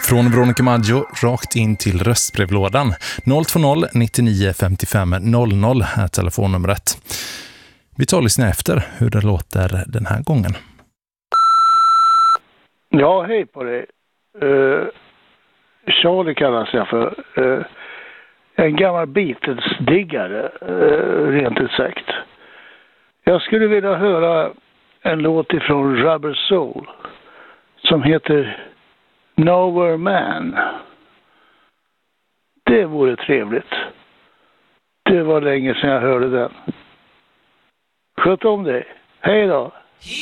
Från Veronica Maggio rakt in till röstbrevlådan. 020 99 55 00 är telefonnumret. Vi tar och lyssnar efter hur det låter den här gången. Ja, hej på dig. Charlie kallas jag för. En gammal Beatles-diggare, rent ut sagt. Jag skulle vilja höra en låt ifrån Rubber Soul som heter Nowhere Man. Det vore trevligt. Det var länge sedan jag hörde den. Sköt om dig. Hej då.